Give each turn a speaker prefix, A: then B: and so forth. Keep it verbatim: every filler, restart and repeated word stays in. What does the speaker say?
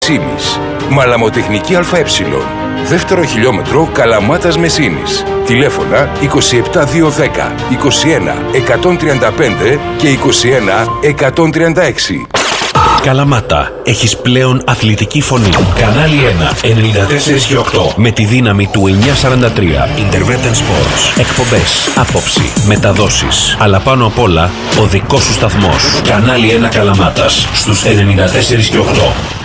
A: Μεσίνης. Μαλαμοτεχνική ΑΕ. Δεύτερο χιλιόμετρο Καλαμάτας Μεσίνης. Τηλέφωνα είκοσι επτά διακόσια δέκα, είκοσι ένα εκατόν τριάντα πέντε και είκοσι ένα εκατόν τριάντα έξι.
B: Καλαμάτα, έχεις πλέον αθλητική φωνή. Κανάλι ένα, ενενήντα τέσσερα και οκτώ. Με τη δύναμη του εννιακόσια σαράντα τρία. Intervention Sports. Εκπομπές, άποψη, μεταδόσεις. Αλλά πάνω απ' όλα, ο δικός σου σταθμός. Κανάλι ένα Καλαμάτας, στους ενενήντα τέσσερα και οκτώ.